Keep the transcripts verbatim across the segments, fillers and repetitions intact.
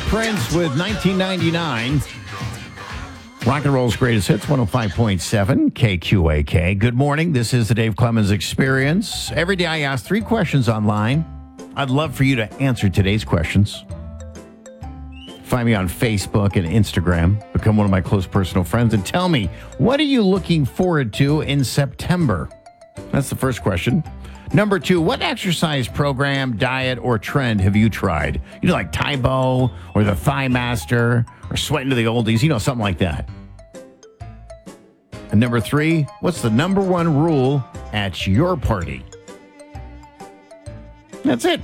Prince with nineteen ninety-nine. Rock and roll's greatest hits, one oh five point seven K Q A K. Good morning. This is the Dave Clemens Experience. Every day I ask three questions online. I'd love for you to answer today's questions. Find me on Facebook and Instagram. Become one of my close personal friends and tell me, what are you looking forward to in September? That's the first question. Number two, what exercise program, diet, or trend have you tried? You know, like Tybo or the Thigh Master or Sweating to the Oldies, you know, something like that. And number three, what's the number one rule at your party? That's it.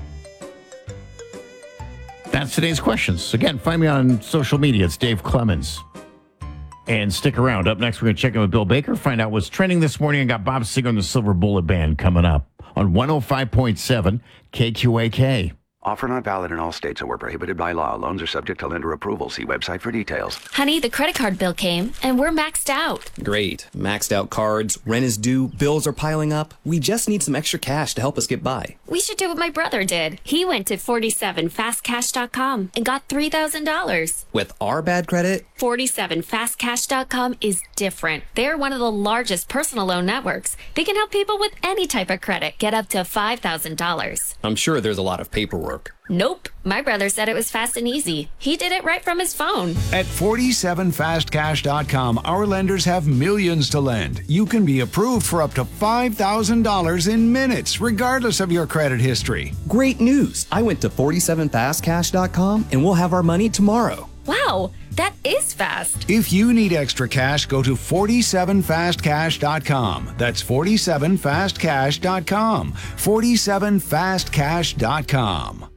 That's today's questions. Again, find me on social media. It's Dave Clemens. And stick around. Up next, we're going to check in with Bill Baker, find out what's trending this morning. I got Bob Seger and the Silver Bullet Band coming up on one oh five point seven K Q A K. Offer not valid in all states or were prohibited by law. Loans are subject to lender approval. See website for details. Honey, the credit card bill came, and we're maxed out. Great. Maxed out cards, rent is due, bills are piling up. We just need some extra cash to help us get by. We should do what my brother did. He went to forty-seven fast cash dot com and got three thousand dollars. With our bad credit? forty-seven fast cash dot com is different. They're one of the largest personal loan networks. They can help people with any type of credit get up to five thousand dollars. I'm sure there's a lot of paperwork. Nope. My brother said it was fast and easy. He did it right from his phone. At forty-seven fast cash dot com, our lenders have millions to lend. You can be approved for up to five thousand dollars in minutes, regardless of your credit history. Great news. I went to forty-seven fast cash dot com and we'll have our money tomorrow. Wow, that is fast. If you need extra cash, go to forty-seven fast cash dot com. That's forty-seven fast cash dot com. forty-seven fast cash dot com.